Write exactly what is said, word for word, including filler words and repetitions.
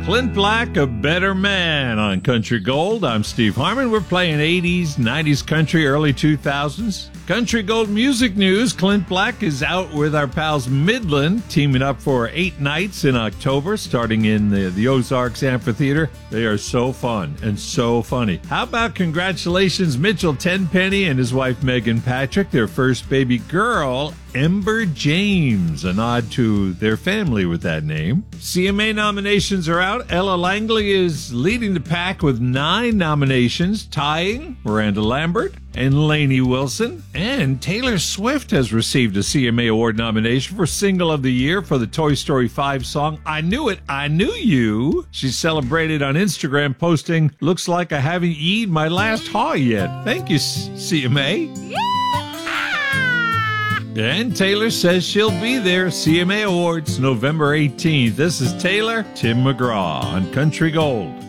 Clint Black, A Better Man on Country Gold. I'm Steve Harmon. We're playing eighties, nineties country, early two thousands. Country Gold music news. Clint Black is out with our pals Midland, teaming up for eight nights in October, starting in the, the Ozarks Amphitheater. They are so fun and so funny. How about congratulations, Mitchell Tenpenny and his wife Megan Patrick, their first baby girl, Ember James, a nod to their family with that name. C M A nominations are out. Ella Langley is leading the pack with nine nominations, tying Miranda Lambert and Lainey Wilson. And Taylor Swift has received a C M A Award nomination for Single of the Year for the Toy Story five song, I Knew It, I Knew You. She celebrated on Instagram, posting, looks like I haven't eaten my last haw yet. Thank you, C M A. And Taylor says she'll be there. C M A Awards, November eighteenth. This is Taylor, Tim McGraw on Country Gold.